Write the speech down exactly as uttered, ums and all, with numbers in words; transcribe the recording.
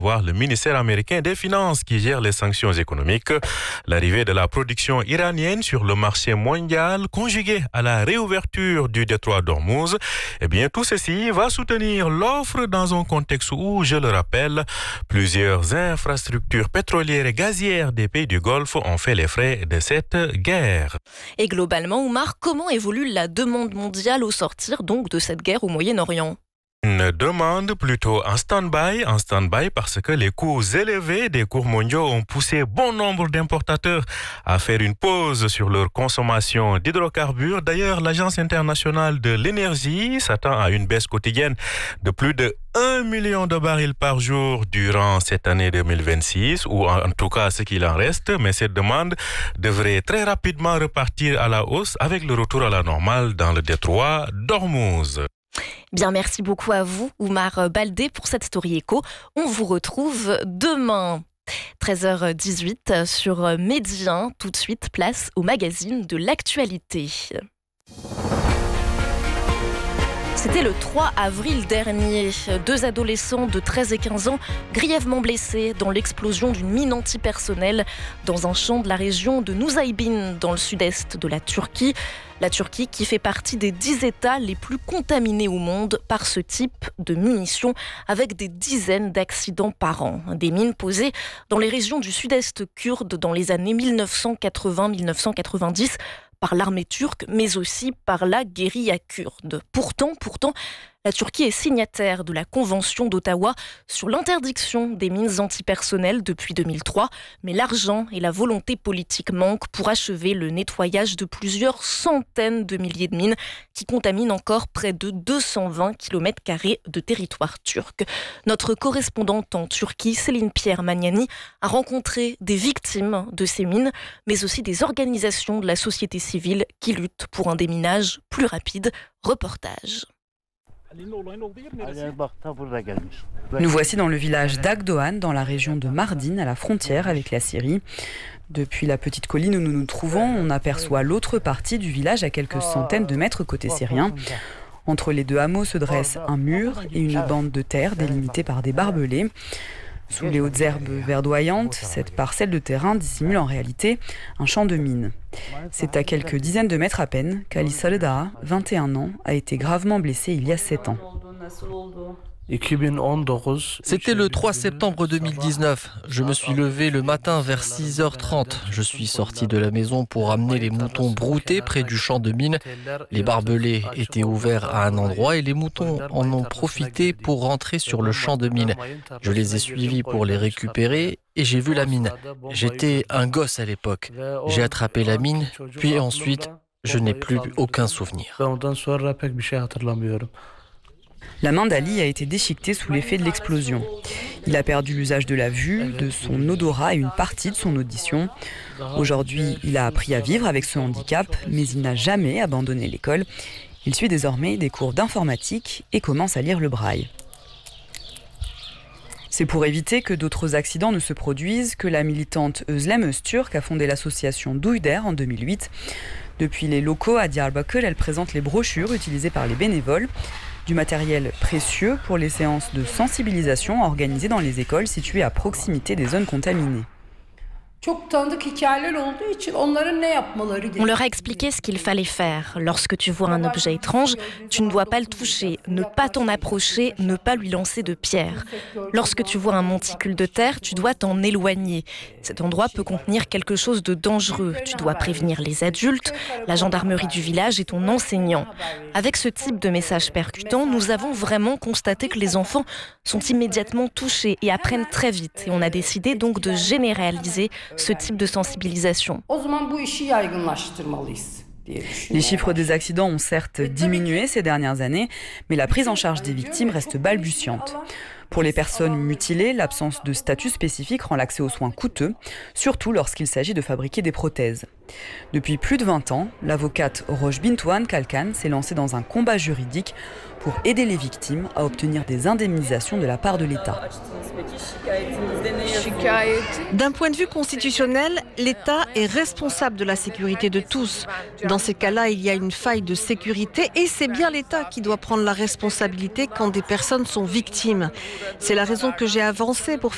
voir le ministère américain des Finances qui gère les sanctions économiques. L'arrivée de la production iranienne sur le marché mondial, conjuguée à la réouverture du détroit d'Ormuz, eh bien tout ceci va soutenir l'offre dans un contexte où, je le rappelle, plusieurs infrastructures pétrolières et gazières des pays du Golfe ont fait les frais de cette guerre. Et globalement, Oumar, comment évolue la demande mondiale au sortir donc de cette guerre au Moyen-Orient ? Une demande plutôt en stand-by, en stand-by parce que les coûts élevés des cours mondiaux ont poussé bon nombre d'importateurs à faire une pause sur leur consommation d'hydrocarbures. D'ailleurs, l'Agence internationale de l'énergie s'attend à une baisse quotidienne de plus de un million de barils par jour durant cette année deux mille vingt-six, ou en tout cas ce qu'il en reste, mais cette demande devrait très rapidement repartir à la hausse avec le retour à la normale dans le détroit d'Ormuz. Bien, merci beaucoup à vous, Oumar Baldé, pour cette Story Éco. On vous retrouve demain, treize heures dix-huit, sur Medi un. Tout de suite, place au magazine de l'actualité. C'était le trois avril dernier. Deux adolescents de treize et quinze ans grièvement blessés dans l'explosion d'une mine antipersonnelle dans un champ de la région de Nusaybin, dans le sud-est de la Turquie. La Turquie qui fait partie des dix États les plus contaminés au monde par ce type de munitions, avec des dizaines d'accidents par an. Des mines posées dans les régions du sud-est kurde dans les années dix-neuf cent quatre-vingts dix-neuf cent quatre-vingt-dix par l'armée turque, mais aussi par la guérilla kurde. Pourtant, pourtant, la Turquie est signataire de la Convention d'Ottawa sur l'interdiction des mines antipersonnelles depuis deux mille trois, mais l'argent et la volonté politique manquent pour achever le nettoyage de plusieurs centaines de milliers de mines qui contaminent encore près de deux cent vingt kilomètres carrés de territoire turc. Notre correspondante en Turquie, Céline Pierre Magnani, a rencontré des victimes de ces mines, mais aussi des organisations de la société civile qui luttent pour un déminage plus rapide. Reportage. Nous voici dans le village d'Agdoğan, dans la région de Mardin, à la frontière avec la Syrie. Depuis la petite colline où nous nous trouvons, on aperçoit l'autre partie du village à quelques centaines de mètres côté syrien. Entre les deux hameaux se dresse un mur et une bande de terre délimitée par des barbelés. Sous les hautes herbes verdoyantes, cette parcelle de terrain dissimule en réalité un champ de mines. C'est à quelques dizaines de mètres à peine qu'Ali Saleh, vingt et un ans, a été gravement blessé il y a sept ans. C'était le trois septembre deux mille dix-neuf. Je me suis levé le matin vers six heures trente. Je suis sorti de la maison pour amener les moutons broutés près du champ de mines. Les barbelés étaient ouverts à un endroit et les moutons en ont profité pour rentrer sur le champ de mines. Je les ai suivis pour les récupérer et j'ai vu la mine. J'étais un gosse à l'époque. J'ai attrapé la mine, puis ensuite, je n'ai plus aucun souvenir. La main d'Ali a été déchiquetée sous l'effet de l'explosion. Il a perdu l'usage de la vue, de son odorat et une partie de son audition. Aujourd'hui, il a appris à vivre avec ce handicap, mais il n'a jamais abandonné l'école. Il suit désormais des cours d'informatique et commence à lire le braille. C'est pour éviter que d'autres accidents ne se produisent que la militante Özlem Öztürk a fondé l'association Duyder en deux mille huit. Depuis les locaux à Diyarbakır, elle présente les brochures utilisées par les bénévoles. Du matériel précieux pour les séances de sensibilisation organisées dans les écoles situées à proximité des zones contaminées. On leur a expliqué ce qu'il fallait faire. Lorsque tu vois un objet étrange, tu ne dois pas le toucher, ne pas t'en approcher, ne pas lui lancer de pierres. Lorsque tu vois un monticule de terre, tu dois t'en éloigner. Cet endroit peut contenir quelque chose de dangereux. Tu dois prévenir les adultes, la gendarmerie du village et ton enseignant. Avec ce type de message percutant, nous avons vraiment constaté que les enfants sont immédiatement touchés et apprennent très vite. Et on a décidé donc de généraliser ce type de sensibilisation. Les chiffres des accidents ont certes diminué ces dernières années, mais la prise en charge des victimes reste balbutiante. Pour les personnes mutilées, l'absence de statut spécifique rend l'accès aux soins coûteux, surtout lorsqu'il s'agit de fabriquer des prothèses. Depuis plus de vingt ans, l'avocate Roche Bintuan Kalkan s'est lancée dans un combat juridique pour aider les victimes à obtenir des indemnisations de la part de l'État. D'un point de vue constitutionnel, l'État est responsable de la sécurité de tous. Dans ces cas-là, il y a une faille de sécurité et c'est bien l'État qui doit prendre la responsabilité quand des personnes sont victimes. C'est la raison que j'ai avancée pour